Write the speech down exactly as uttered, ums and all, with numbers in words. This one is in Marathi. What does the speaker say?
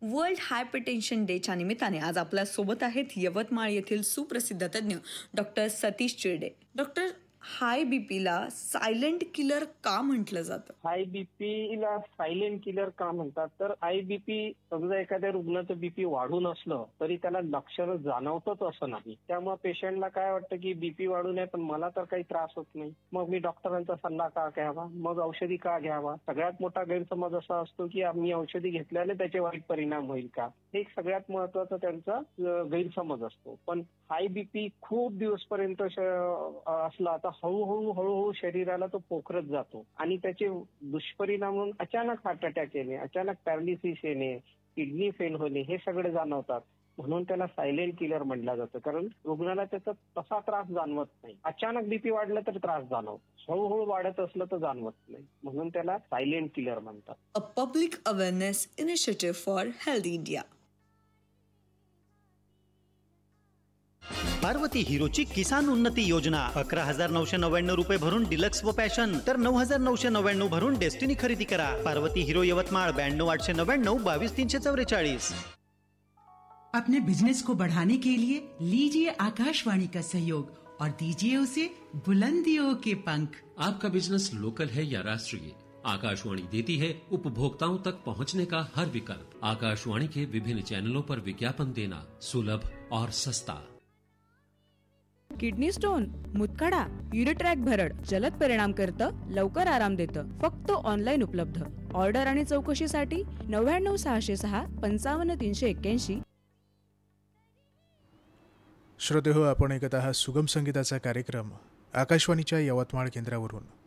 वर्ल्ड हायपरटेन्शन डेच्या निमित्ताने आज आपल्या सोबत आहेत यवतमाळ येथील सुप्रसिद्ध तज्ज्ञ डॉक्टर सतीश चिरडे. डॉक्टर, हाय बीपीला सायलेंट किलर का म्हटलं जातं? हाय बीपीला सायलेंट किलर का म्हणतात तर हाय बीपी समजा एखाद्या रुग्णाचं बीपी वाढून असलं तरी त्याला लक्षणं जाणवतच असं नाही. त्यामुळे पेशंटला काय वाटतं की बीपी वाढू नये पण मला तर काही त्रास होत नाही, मग मी डॉक्टरांचा सल्ला का घ्यावा, मग औषधी का घ्यावा. सगळ्यात मोठा गैरसमज असा असतो की आम्ही औषधी घेतल्याने त्याचे वाईट परिणाम होईल का, हे एक सगळ्यात महत्वाचा त्यांचा गैरसमज असतो. पण हाय बीपी खूप दिवसपर्यंत असला तर हळूहळू हळूहळू शरीराला तो पोखरत जातो आणि त्याचे दुष्परिणाम म्हणून अचानक हार्ट अटॅक येणे, अचानक पॅरालिसिस येणे, किडनी फेल होणे हे सगळे जाणवतात. म्हणून त्याला सायलेंट किलर म्हटलं जातं, कारण रुग्णाला त्याचा तसा त्रास जाणवत नाही. अचानक बीपी वाढला तर त्रास जाणवतो, हळूहळू वाढत असलं तर जाणवत नाही, म्हणून त्याला सायलेंट किलर म्हणतात. A public awareness initiative for healthy India. Parvati हिरोची किसान उन्नती योजना अकरा हजार नऊशे नव्याण्णव रुपये भरून डिलक्स व पॅशन तर नऊ हजार नऊशे नव्याण्णव भरून डेस्टिनी खरेदी करा. पार्वती हिरो यवतमाळ ब्याण्णव आठशे नव्याण्णव बावीस तीनशे चौवेचाळीस. अपने बिजनेस को बढ़ाने के लिए लीजिए आकाशवाणी का सहयोग और दीजिए उसे बुलंदियों के पंख. आपका बिजनेस लोकल है या राष्ट्रीय, आकाशवाणी देती है उपभोक्ताओं तक पहुंचने का हर विकल्प. आकाशवाणी के विभिन्न चैनलों पर विज्ञापन देना सुलभ और सस्ता. किडनी स्टोन, मुतखडा, युरिट्रॅक भरड जलद परिणाम करतं, लवकर आराम देतं. फक्त ऑनलाईन उपलब्ध. ऑर्डर आणि चौकशीसाठी नव्याण्णव सहाशे सहा पंचावन्न तीनशे एक्क्याऐंशी. श्रोते हो, आपण ऐकत आहात सुगम संगीताचा कार्यक्रम आकाशवाणीच्या यवतमाळ केंद्रावरून.